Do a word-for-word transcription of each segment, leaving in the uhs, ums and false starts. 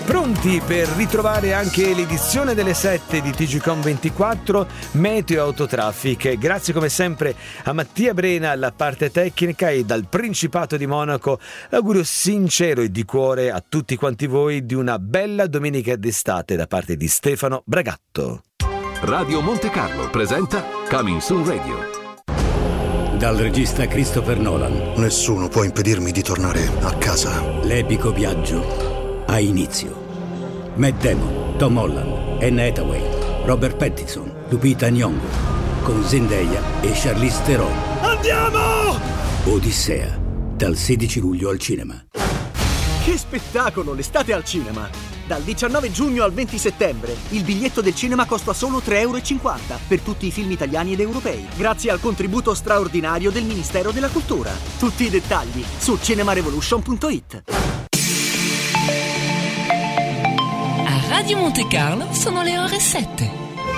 Pronti per ritrovare anche l'edizione delle sette di T G Com ventiquattro Meteo Autotraffic. Grazie come sempre a Mattia Brena alla parte tecnica e dal Principato di Monaco l'augurio sincero e di cuore a tutti quanti voi di una bella domenica d'estate da parte di Stefano Bragatto. Radio Monte Carlo presenta Coming Soon Radio. Dal regista Christopher Nolan. Nessuno può impedirmi di tornare a casa. L'epico viaggio ha inizio. Matt Damon, Tom Holland, Anne Hathaway, Robert Pattinson, Lupita Nyong'o, con Zendaya e Charlize Theron. Andiamo! Odissea, dal sedici luglio al cinema. Che spettacolo, l'estate al cinema! Dal diciannove giugno al venti settembre il biglietto del cinema costa solo tre euro e cinquanta per tutti i film italiani ed europei, grazie al contributo straordinario del Ministero della Cultura. Tutti i dettagli su cinemarevolution punto it. Radio Monte Carlo sono le ore sette.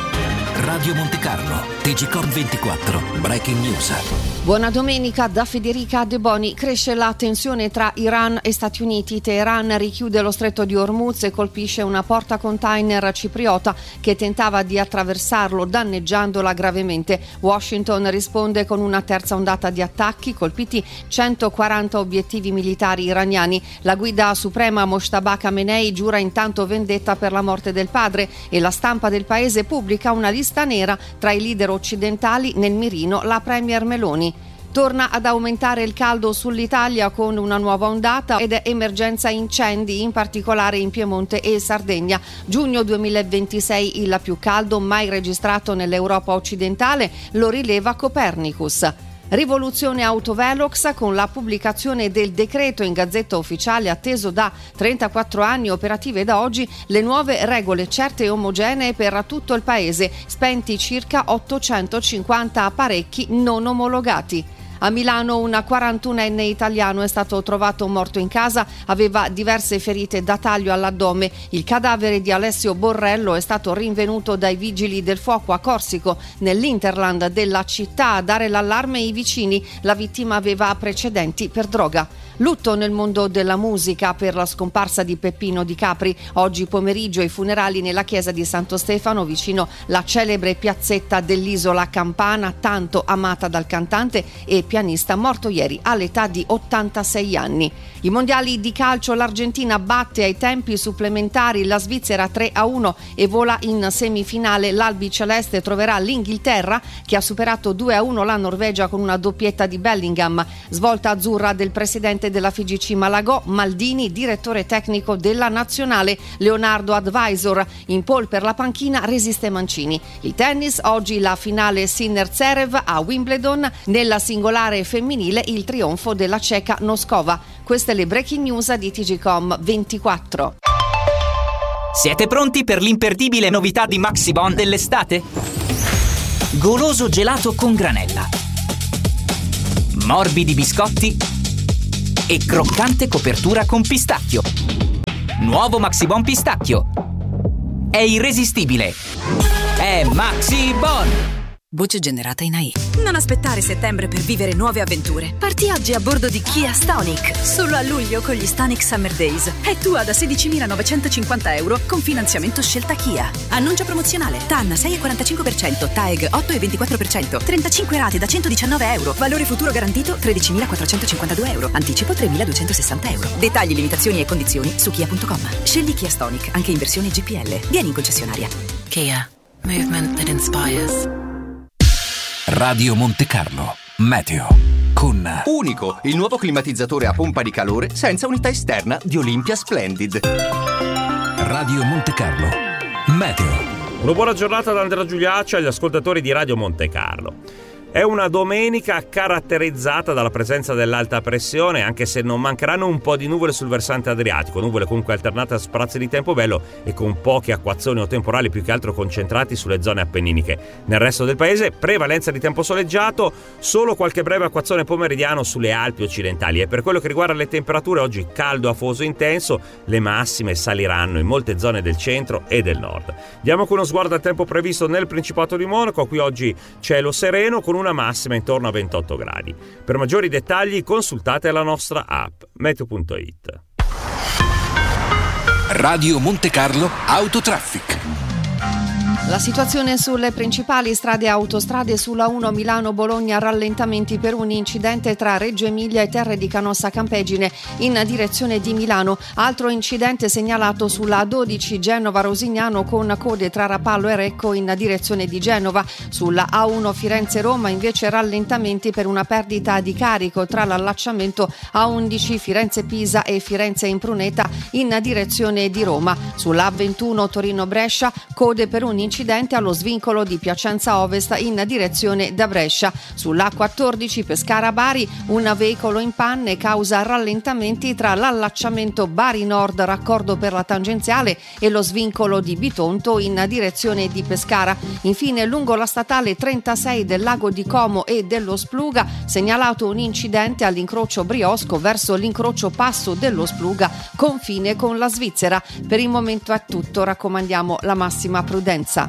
Radio Monte Carlo, T G Com ventiquattro, Breaking News. Buona domenica da Federica De Boni. Cresce la tensione tra Iran e Stati Uniti. Teheran richiude lo stretto di Hormuz e colpisce una portacontainer cipriota che tentava di attraversarlo, danneggiandola gravemente. Washington risponde con una terza ondata di attacchi, colpiti centoquaranta obiettivi militari iraniani. La guida suprema Mojtaba Khamenei giura intanto vendetta per la morte del padre e la stampa del paese pubblica una lista nera tra i leader occidentali, nel mirino la premier Meloni. Torna ad aumentare il caldo sull'Italia con una nuova ondata ed è emergenza incendi, in particolare in Piemonte e Sardegna. Giugno duemilaventisei il più caldo mai registrato nell'Europa occidentale, lo rileva Copernicus. Rivoluzione Autovelox con la pubblicazione del decreto in Gazzetta Ufficiale atteso da trentaquattro anni, operative da oggi le nuove regole certe e omogenee per tutto il paese, spenti circa ottocentocinquanta apparecchi non omologati. A Milano un quarantunenne italiano è stato trovato morto in casa, aveva diverse ferite da taglio all'addome. Il cadavere di Alessio Borrello è stato rinvenuto dai vigili del fuoco a Corsico, nell'Interland della città. A dare l'allarme i vicini, la vittima aveva precedenti per droga. Lutto nel mondo della musica per la scomparsa di Peppino Di Capri. Oggi pomeriggio i funerali nella chiesa di Santo Stefano, vicino la celebre piazzetta dell'isola campana, tanto amata dal cantante e pianista morto ieri all'età di ottantasei anni. I mondiali di calcio, l'Argentina batte ai tempi supplementari la Svizzera tre a uno e vola in semifinale. L'albiceleste troverà l'Inghilterra che ha superato due a uno la Norvegia con una doppietta di Bellingham. Svolta azzurra del presidente della F I G C Malagò, Maldini direttore tecnico della nazionale, Leonardo advisor, in pole per la panchina resiste Mancini. Il tennis, oggi la finale Sinner-Zverev a Wimbledon, nella singolare femminile il trionfo della ceca Noskova. Queste le breaking news di T G Com ventiquattro. Siete pronti per l'imperdibile novità di Maxibon dell'estate? Goloso gelato con granella, morbidi biscotti e croccante copertura con pistacchio. Nuovo Maxibon pistacchio. È irresistibile. È Maxibon. Voce generata in A I. Non aspettare settembre per vivere nuove avventure. Parti oggi a bordo di Kia Stonic. Solo a luglio con gli Stonic Summer Days. È tua da sedicimilanovecentocinquanta euro con finanziamento scelta Kia. Annuncio promozionale. T A N sei virgola quarantacinque per cento, T A E G otto virgola ventiquattro per cento, trentacinque rate da centodiciannove euro. Valore futuro garantito tredicimilaquattrocentocinquantadue euro. Anticipo tremiladuecentosessanta euro. Dettagli, limitazioni e condizioni su kia punto com. Scegli Kia Stonic anche in versione G P L. Vieni in concessionaria. Kia. Movement that inspires. Radio Monte Carlo, Meteo, con Unico, il nuovo climatizzatore a pompa di calore senza unità esterna di Olympia Splendid. Radio Monte Carlo, Meteo. Una buona giornata da Andrea Giuliacci agli ascoltatori di Radio Monte Carlo. È una domenica caratterizzata dalla presenza dell'alta pressione, anche se non mancheranno un po' di nuvole sul versante adriatico, nuvole comunque alternate a sprazzi di tempo bello e con poche acquazzoni o temporali più che altro concentrati sulle zone appenniniche. Nel resto del paese prevalenza di tempo soleggiato, solo qualche breve acquazzone pomeridiano sulle Alpi occidentali. E per quello che riguarda le temperature, oggi caldo afoso intenso, le massime saliranno in molte zone del centro e del nord. Diamo con uno sguardo al tempo previsto nel Principato di Monaco. Qui oggi cielo sereno con una massima intorno a ventotto gradi. Per maggiori dettagli consultate la nostra app meteo punto it. Radio Monte Carlo Autotraffic. La situazione sulle principali strade e autostrade: sulla uno Milano-Bologna rallentamenti per un incidente tra Reggio Emilia e Terre di Canossa Campegine in direzione di Milano. Altro incidente segnalato sulla A dodici Genova-Rosignano con code tra Rapallo e Recco in direzione di Genova. Sulla A uno Firenze-Roma invece rallentamenti per una perdita di carico tra l'allacciamento A undici Firenze-Pisa e Firenze-Impruneta in direzione di Roma. Sulla A ventuno Torino-Brescia code per un incidente incidente allo svincolo di Piacenza Ovest in direzione da Brescia. Sull'A quattordici Pescara-Bari un veicolo in panne causa rallentamenti tra l'allacciamento Bari Nord raccordo per la tangenziale e lo svincolo di Bitonto in direzione di Pescara. Infine lungo la statale trentasei del Lago di Como e dello Spluga segnalato un incidente all'incrocio Briosco verso l'incrocio Passo dello Spluga, confine con la Svizzera. Per il momento è tutto, raccomandiamo la massima prudenza.